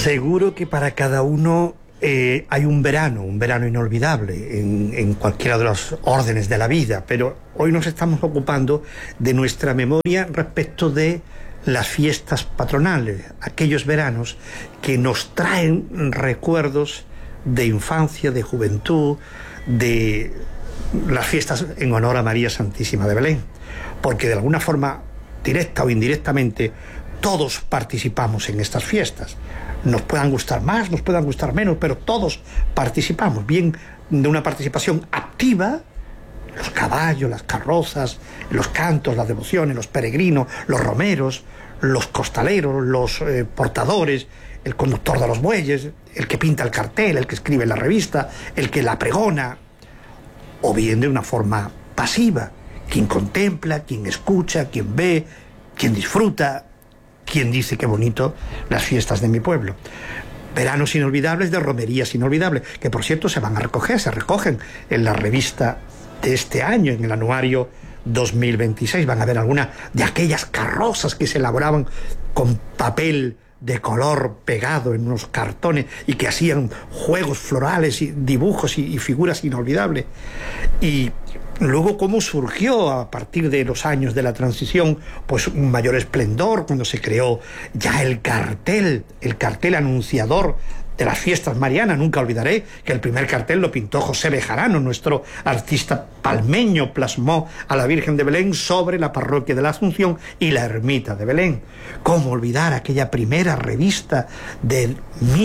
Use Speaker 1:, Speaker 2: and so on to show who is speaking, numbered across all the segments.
Speaker 1: Seguro que para cada uno hay un verano inolvidable en cualquiera de los órdenes de la vida, pero hoy nos estamos ocupando de nuestra memoria respecto de las fiestas patronales, aquellos veranos que nos traen recuerdos de infancia, de juventud, de las fiestas en honor a María Santísima de Belén, porque de alguna forma, directa o indirectamente, todos participamos en estas fiestas. Nos puedan gustar más, nos puedan gustar menos, pero todos participamos, bien de una participación activa, los caballos, las carrozas, los cantos, las devociones, los peregrinos, los romeros, los costaleros, los portadores, el conductor de los bueyes, el que pinta el cartel, el que escribe la revista, el que la pregona, o bien de una forma pasiva, quien contempla, quien escucha, quien ve, quien disfruta, quien dice qué bonito las fiestas de mi pueblo. Veranos inolvidables de romerías inolvidables, que por cierto se recogen en la revista de este año, en el anuario 2026. Van a ver algunas de aquellas carrozas que se elaboraban con papel de color pegado en unos cartones y que hacían juegos florales y dibujos y figuras inolvidables. Y luego cómo surgió a partir de los años de la transición pues un mayor esplendor cuando se creó ya el cartel anunciador de las fiestas marianas. Nunca olvidaré que el primer cartel lo pintó José Bejarano, nuestro artista palmeño. Plasmó a la Virgen de Belén sobre la parroquia de la Asunción y la ermita de Belén. ¿Cómo olvidar aquella primera revista de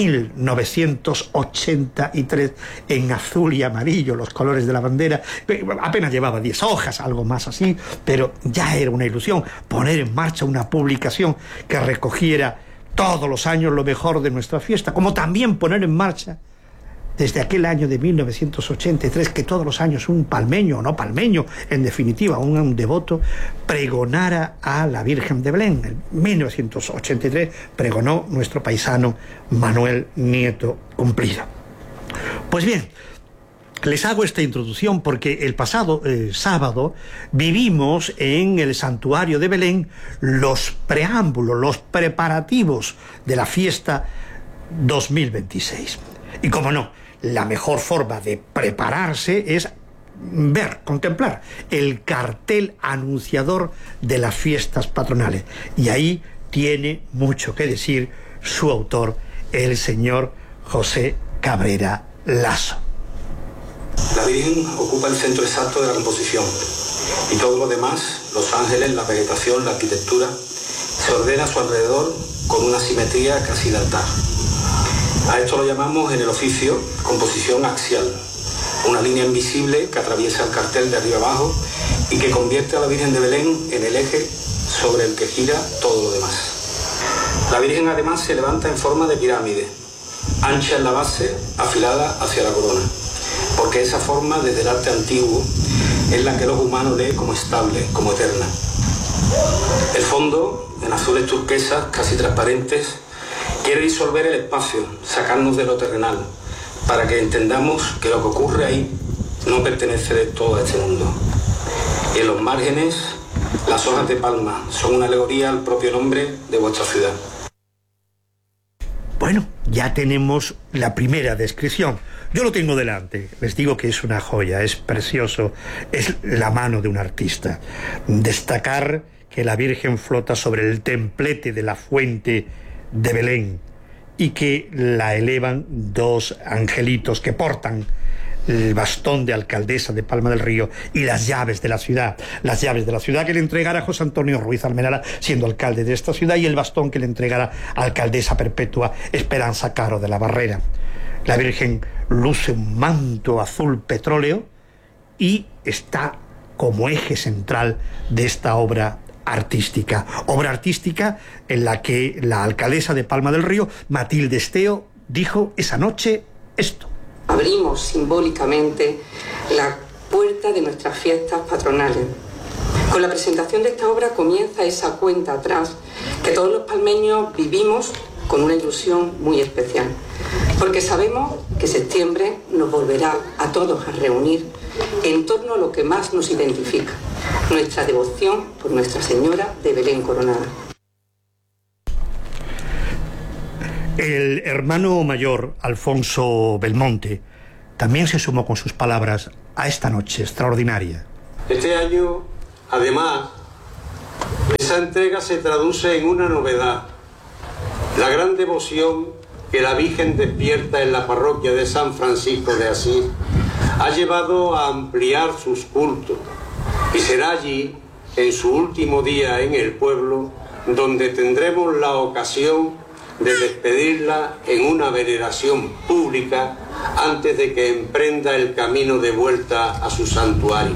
Speaker 1: 1983 en azul y amarillo, los colores de la bandera? Apenas llevaba 10 hojas, algo más así, pero ya era una ilusión poner en marcha una publicación que recogiera todos los años lo mejor de nuestra fiesta, como también poner en marcha, desde aquel año de 1983, que todos los años un palmeño o no palmeño, en definitiva, un devoto, pregonara a la Virgen de Belén. En 1983 pregonó nuestro paisano Manuel Nieto Cumplido. Pues bien, les hago esta introducción porque el pasado sábado vivimos en el santuario de Belén los preámbulos, los preparativos de la fiesta 2026. Y como no, la mejor forma de prepararse es ver, contemplar el cartel anunciador de las fiestas patronales. Y ahí tiene mucho que decir su autor, el señor José Cabrera Lasso.
Speaker 2: La Virgen ocupa el centro exacto de la composición y todo lo demás, los ángeles, la vegetación, la arquitectura, se ordena a su alrededor con una simetría casi de altar. A esto lo llamamos en el oficio composición axial, una línea invisible que atraviesa el cartel de arriba abajo y que convierte a la Virgen de Belén en el eje sobre el que gira todo lo demás. La Virgen además se levanta en forma de pirámide, ancha en la base, afilada hacia la corona, porque esa forma desde el arte antiguo es la que los humanos leen como estable, como eterna. El fondo, en azules turquesas casi transparentes, quiere disolver el espacio, sacarnos de lo terrenal, para que entendamos que lo que ocurre ahí no pertenece de todo a este mundo. Y en los márgenes, las hojas de palma son una alegoría al propio nombre de vuestra ciudad.
Speaker 1: Bueno, ya tenemos la primera descripción. Yo lo tengo delante, les digo que es una joya, es precioso, es la mano de un artista. Destacar que la Virgen flota sobre el templete de la fuente de Belén y que la elevan dos angelitos que portan el bastón de alcaldesa de Palma del Río y las llaves de la ciudad que le entregara José Antonio Ruiz Almenara, siendo alcalde de esta ciudad, y el bastón que le entregara alcaldesa perpetua Esperanza Caro de la Barrera. La Virgen luce un manto azul petróleo y está como eje central de esta obra artística en la que la alcaldesa de Palma del Río, Matilde Esteo, dijo esa noche esto.
Speaker 3: Abrimos simbólicamente la puerta de nuestras fiestas patronales. Con la presentación de esta obra comienza esa cuenta atrás que todos los palmeños vivimos con una ilusión muy especial, porque sabemos que septiembre nos volverá a todos a reunir en torno a lo que más nos identifica, nuestra devoción por Nuestra Señora de Belén Coronada.
Speaker 1: El hermano mayor, Alfonso Belmonte, también se sumó con sus palabras a esta noche extraordinaria.
Speaker 4: Este año, además, esa entrega se traduce en una novedad: la gran devoción que la Virgen despierta en la parroquia de San Francisco de Asís ha llevado a ampliar sus cultos, y será allí, en su último día en el pueblo, donde tendremos la ocasión de despedirla en una veneración pública antes de que emprenda el camino de vuelta a su santuario.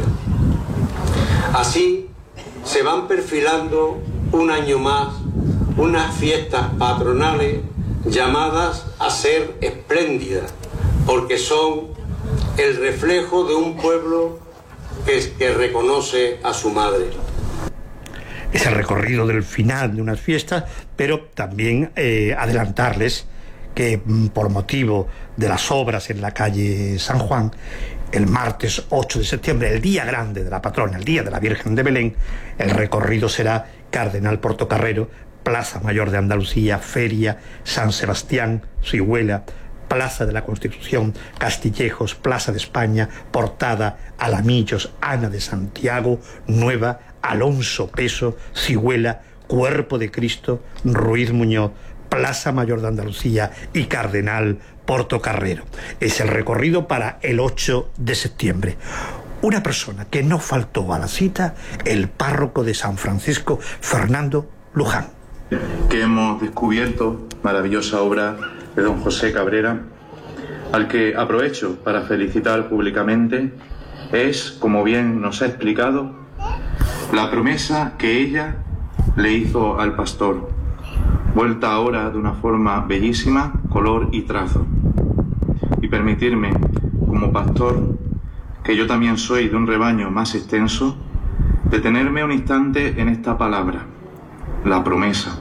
Speaker 4: Así se van perfilando un año más unas fiestas patronales llamadas a ser espléndidas, porque son el reflejo de un pueblo que reconoce a su madre.
Speaker 1: Es el recorrido del final de unas fiestas, pero también adelantarles que por motivo de las obras en la calle San Juan, el martes 8 de septiembre, el día grande de la patrona, el día de la Virgen de Belén, el recorrido será Cardenal Portocarrero, Plaza Mayor de Andalucía, Feria, San Sebastián, Sihuela, Plaza de la Constitución, Castillejos, Plaza de España, Portada, Alamillos, Ana de Santiago, Nueva, Alonso Peso, Sihuela, Cuerpo de Cristo, Ruiz Muñoz, Plaza Mayor de Andalucía y Cardenal Portocarrero. Es el recorrido para el 8 de septiembre. Una persona que no faltó a la cita, el párroco de San Francisco, Fernando Luján.
Speaker 5: Que hemos descubierto maravillosa obra de don José Cabrera, al que aprovecho para felicitar públicamente. Es, como bien nos ha explicado, la promesa que ella le hizo al pastor, vuelta ahora de una forma bellísima, color y trazo. Y permitirme, como pastor, que yo también soy de un rebaño más extenso, detenerme un instante en esta palabra, la promesa.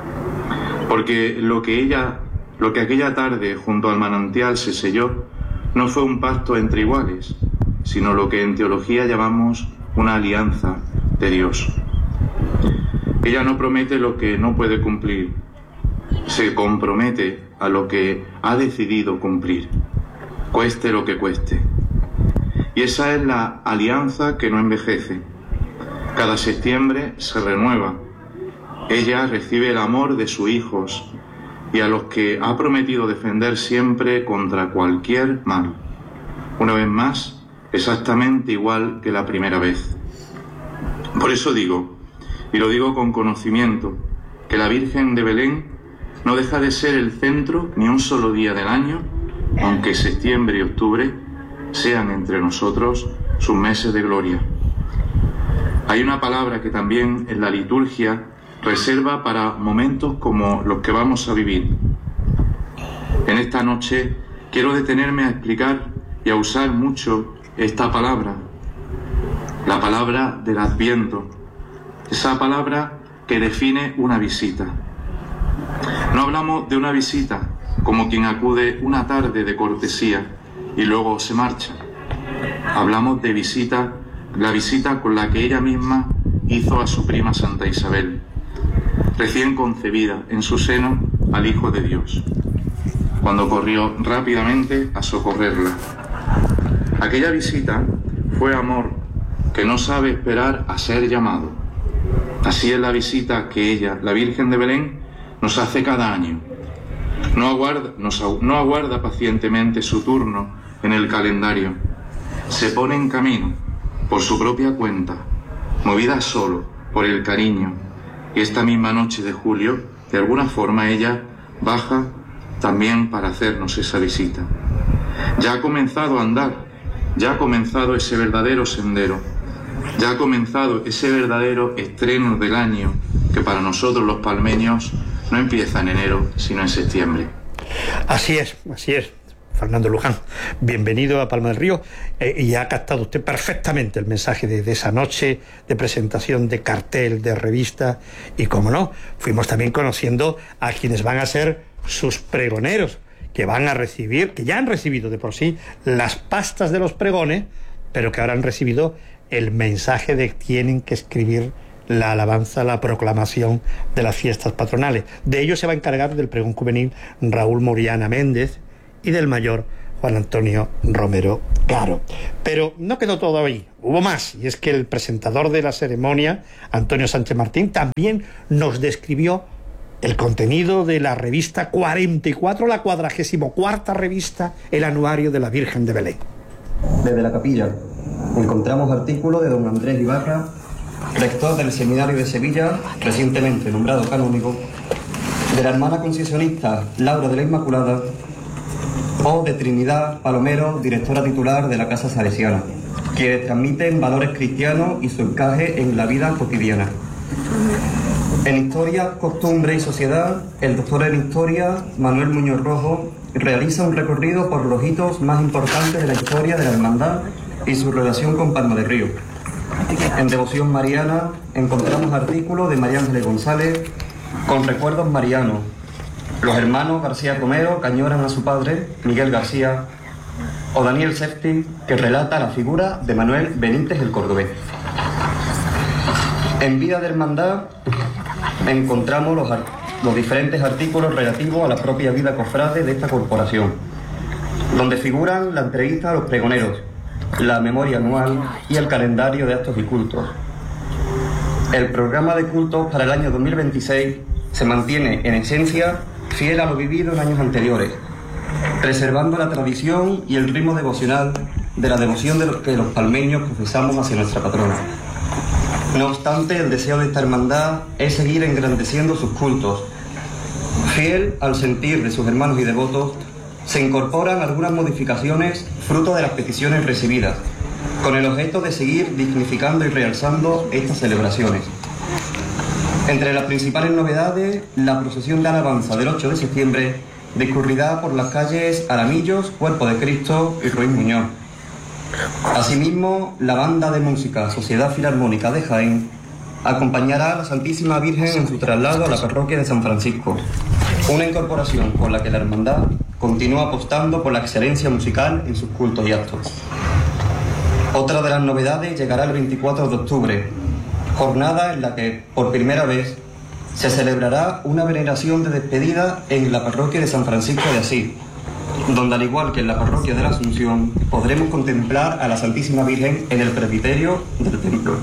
Speaker 5: Porque lo que aquella tarde junto al manantial se selló no fue un pacto entre iguales, sino lo que en teología llamamos una alianza de Dios. Ella no promete lo que no puede cumplir, se compromete a lo que ha decidido cumplir, cueste lo que cueste. Y esa es la alianza que no envejece. Cada septiembre se renueva. Ella recibe el amor de sus hijos y a los que ha prometido defender siempre contra cualquier mal. Una vez más, exactamente igual que la primera vez. Por eso digo, y lo digo con conocimiento, que la Virgen de Belén no deja de ser el centro ni un solo día del año, aunque septiembre y octubre sean entre nosotros sus meses de gloria. Hay una palabra que también en la liturgia reserva para momentos como los que vamos a vivir. En esta noche quiero detenerme a explicar y a usar mucho esta palabra, la palabra del Adviento, esa palabra que define una visita. No hablamos de una visita como quien acude una tarde de cortesía y luego se marcha. Hablamos de visita, la visita con la que ella misma hizo a su prima Santa Isabel, recién concebida en su seno al Hijo de Dios, cuando corrió rápidamente a socorrerla. Aquella visita fue amor que no sabe esperar a ser llamado. Así es la visita que ella, la Virgen de Belén, nos hace cada año. No aguarda pacientemente su turno en el calendario. Se pone en camino por su propia cuenta, movida solo por el cariño. Y esta misma noche de julio, de alguna forma ella baja también para hacernos esa visita. Ya ha comenzado a andar, ya ha comenzado ese verdadero sendero, ya ha comenzado ese verdadero estreno del año que para nosotros los palmeños no empieza en enero, sino en septiembre.
Speaker 1: Así es, Fernando Luján. Bienvenido a Palma del Río, y ha captado usted perfectamente el mensaje de esa noche de presentación de cartel, de revista, y como no, fuimos también conociendo a quienes van a ser sus pregoneros, que van a recibir, que ya han recibido de por sí las pastas de los pregones, pero que ahora han recibido el mensaje de que tienen que escribir la alabanza, la proclamación de las fiestas patronales. De ello se va a encargar del pregón juvenil Raúl Moriana Méndez y del mayor Juan Antonio Romero Caro. Pero no quedó todo ahí, hubo más, y es que el presentador de la ceremonia, Antonio Sánchez Martín, también nos describió el contenido de la revista 44, la 44ª revista, el Anuario de la Virgen de Belén.
Speaker 6: Desde la capilla encontramos artículos de don Andrés Ibarra, rector del Seminario de Sevilla, recientemente nombrado canónigo, de la hermana concesionista Laura de la Inmaculada, o de Trinidad Palomero, directora titular de la Casa Salesiana, quienes transmiten valores cristianos y su encaje en la vida cotidiana. En Historia, Costumbre y Sociedad, el doctor en Historia, Manuel Muñoz Rojo, realiza un recorrido por los hitos más importantes de la historia de la hermandad y su relación con Palma de Río. En Devoción Mariana encontramos artículos de María Ángeles González con recuerdos marianos. Los hermanos García Romero que añoran a su padre, Miguel García, o Daniel Sefti, que relata la figura de Manuel Benítez el Cordobés. En Vida de Hermandad encontramos los diferentes artículos relativos a la propia vida cofrade de esta corporación, donde figuran la entrevista a los pregoneros, la memoria anual y el calendario de actos y cultos. El programa de cultos para el año 2026 se mantiene en esencia fiel a lo vivido en años anteriores, preservando la tradición y el ritmo devocional de la devoción que los palmeños profesamos hacia nuestra patrona. No obstante, el deseo de esta hermandad es seguir engrandeciendo sus cultos. Fiel al sentir de sus hermanos y devotos, se incorporan algunas modificaciones fruto de las peticiones recibidas, con el objeto de seguir dignificando y realzando estas celebraciones. Entre las principales novedades, la procesión de alabanza del 8 de septiembre discurrirá por las calles Aramillos, Cuerpo de Cristo y Ruiz Muñoz. Asimismo, la banda de música Sociedad Filarmónica de Jaén acompañará a la Santísima Virgen en su traslado a la parroquia de San Francisco, una incorporación por la que la hermandad continúa apostando por la excelencia musical en sus cultos y actos. Otra de las novedades llegará el 24 de octubre, jornada en la que, por primera vez, se celebrará una veneración de despedida en la parroquia de San Francisco de Asís, donde, al igual que en la parroquia de la Asunción, podremos contemplar a la Santísima Virgen en el presbiterio del templo.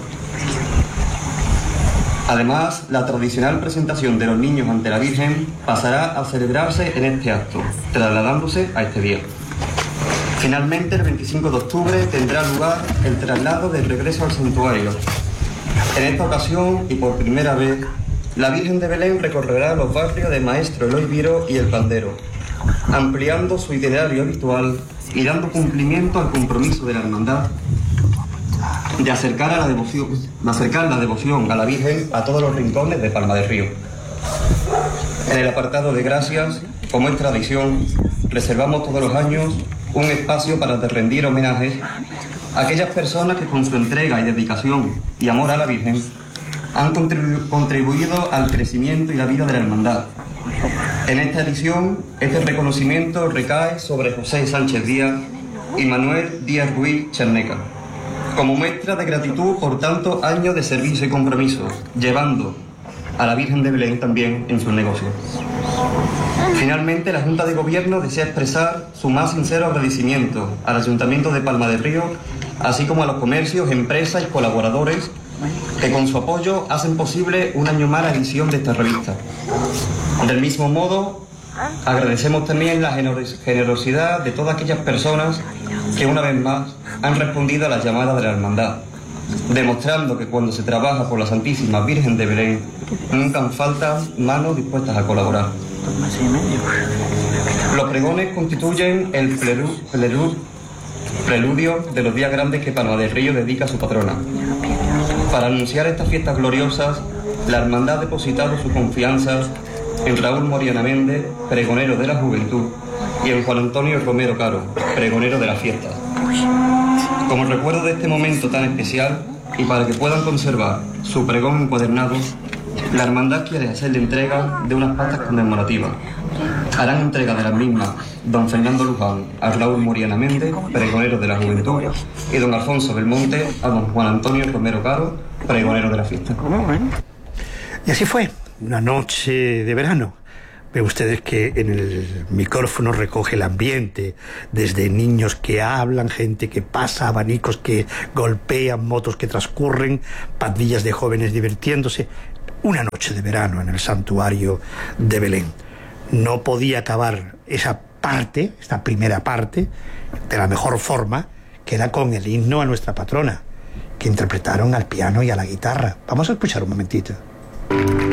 Speaker 6: Además, la tradicional presentación de los niños ante la Virgen pasará a celebrarse en este acto, trasladándose a este día. Finalmente, el 25 de octubre tendrá lugar el traslado del regreso al santuario. En esta ocasión, y por primera vez, la Virgen de Belén recorrerá los barrios de Maestro Eloy Viro y El Pandero, ampliando su itinerario habitual y dando cumplimiento al compromiso de la hermandad de acercar la devoción a la Virgen a todos los rincones de Palma de Río. En el apartado de gracias, como es tradición, reservamos todos los años un espacio para rendir homenajes a aquellas personas que con su entrega y dedicación y amor a la Virgen han contribuido al crecimiento y la vida de la hermandad. En esta edición, este reconocimiento recae sobre José Sánchez Díaz y Manuel Díaz Ruiz Cherneca, como muestra de gratitud por tantos años de servicio y compromiso, llevando a la Virgen de Belén también en sus negocios. Finalmente, la Junta de Gobierno desea expresar su más sincero agradecimiento al Ayuntamiento de Palma de Río, así como a los comercios, empresas y colaboradores que con su apoyo hacen posible un año más la edición de esta revista. Del mismo modo, agradecemos también la generosidad de todas aquellas personas que una vez más han respondido a las llamadas de la hermandad, demostrando que cuando se trabaja por la Santísima Virgen de Belén, nunca faltan manos dispuestas a colaborar. Los pregones constituyen el preludio de los días grandes que Palma del Río dedica a su patrona. Para anunciar estas fiestas gloriosas, la hermandad ha depositado su confianza en Raúl Moriana Méndez, pregonero de la juventud, y en Juan Antonio Romero Caro, pregonero de las fiestas. Como recuerdo de este momento tan especial, y para que puedan conservar su pregón encuadernado, la hermandad quiere hacerle entrega de unas pastas conmemorativas. Harán entrega de las mismas don Fernando Luján a Raúl Moriana Méndez, pregonero de la juventud, y don Alfonso Belmonte a don Juan Antonio Romero Caro, pregonero de la fiesta.
Speaker 1: Y así fue, una noche de verano. Ven ustedes que en el micrófono recoge el ambiente, desde niños que hablan, gente que pasa, abanicos que golpean, motos que transcurren, pandillas de jóvenes divirtiéndose. Una noche de verano en el santuario de Belén. No podía acabar esa parte, esta primera parte, de la mejor forma, que era con el himno a nuestra patrona, que interpretaron al piano y a la guitarra. Vamos a escuchar un momentito.